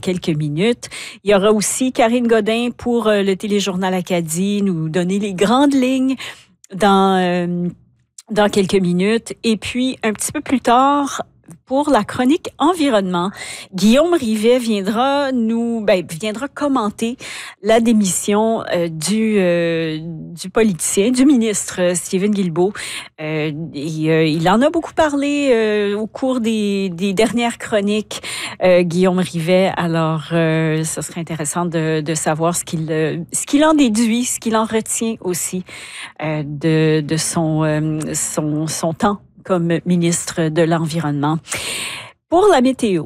quelques minutes. Il y aura aussi Karine Godin pour le Téléjournal Acadie, nous donner les grandes lignes dans quelques minutes. Et puis, un petit peu plus tard, pour la chronique environnement, Guillaume Rivet viendra commenter la démission du politicien, du ministre Stephen Guilbeault. Il en a beaucoup parlé au cours des dernières chroniques, Guillaume Rivet. Alors, ce serait intéressant de savoir ce qu'il en déduit, ce qu'il en retient aussi de son temps comme ministre de l'Environnement. Pour la météo,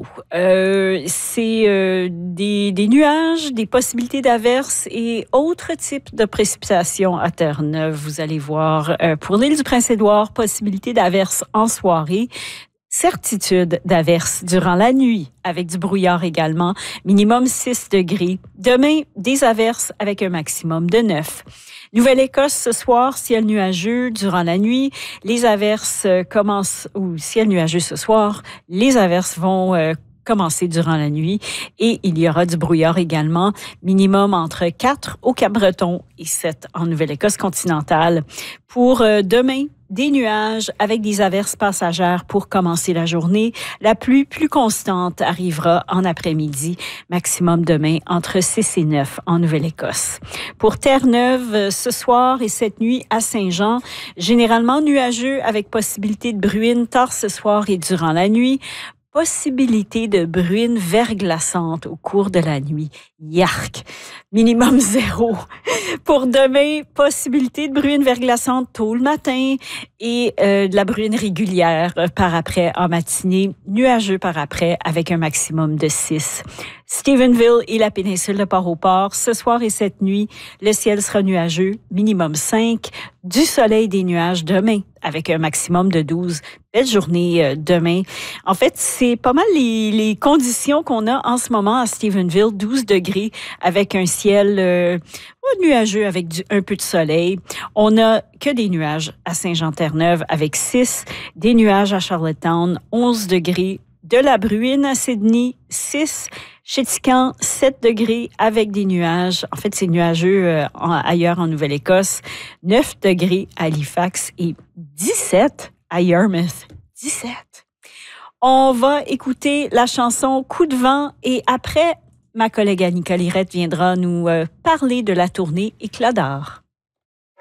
c'est des nuages, des possibilités d'averses et autres types de précipitations à Terre-Neuve. Vous allez voir, pour l'île du Prince-Édouard, possibilité d'averses en soirée. Certitude d'averses durant la nuit, avec du brouillard également, minimum 6 degrés. Demain, des averses avec un maximum de 9. Nouvelle-Écosse ce soir, ciel nuageux durant la nuit. Les averses ciel nuageux ce soir. Les averses vont commencer durant la nuit et il y aura du brouillard également, minimum entre 4 au Cap-Breton et 7 en Nouvelle-Écosse continentale. Pour demain, des nuages avec des averses passagères pour commencer la journée. La pluie plus constante arrivera en après-midi, maximum demain entre 6 et 9 en Nouvelle-Écosse. Pour Terre-Neuve, ce soir et cette nuit à Saint-Jean, généralement nuageux avec possibilité de bruine tard ce soir et durant la nuit. Possibilité de bruine verglaçante au cours de la nuit. Yark! Minimum 0. Pour demain, possibilité de bruine verglaçante tôt le matin et de la bruine régulière par après en matinée. Nuageux par après avec un maximum de 6. Stephenville et la péninsule de Port-au-Port, ce soir et cette nuit, le ciel sera nuageux, minimum 5. Du soleil, des nuages demain avec un maximum de 12. Belle journée demain. En fait, c'est pas mal les conditions qu'on a en ce moment à Stephenville. 12 degrés avec un ciel nuageux avec un peu de soleil. On n'a que des nuages à Saint-Jean-Terre-Neuve avec 6. Des nuages à Charlottetown, 11 degrés. De la bruine à Sydney, 6. Chéticamp, 7 degrés avec des nuages. En fait, c'est nuageux ailleurs en Nouvelle-Écosse. 9 degrés à Halifax et 17 à Yarmouth. 17. On va écouter la chanson Coup de vent et après, ma collègue Annika Lirette viendra nous parler de la tournée Éclat d'art.